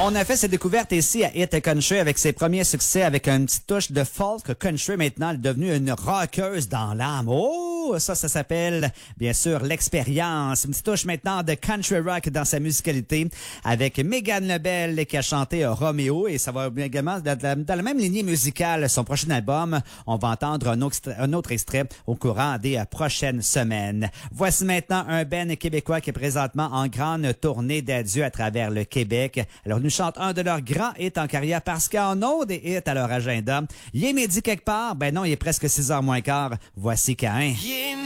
On a fait cette découverte ici à Hit Country avec ses premiers succès avec une petite touche de folk country. Maintenant, elle est devenue une rockeuse dans l'âme. Oh, ça s'appelle bien sûr l'expérience. Une petite touche maintenant de country rock dans sa musicalité avec Megan Lebel qui a chanté Roméo et ça va également dans la même lignée musicale. Son prochain album, on va entendre un autre extrait au courant des prochaines semaines. Voici maintenant un band québécois qui est présentement en grande tournée d'adieu à travers le Québec. Alors, nous chante un de leurs grands hits en carrière parce qu'en ont des hits à leur agenda. Il est midi quelque part? Ben non, il est presque 6h moins quart. Voici Caïn.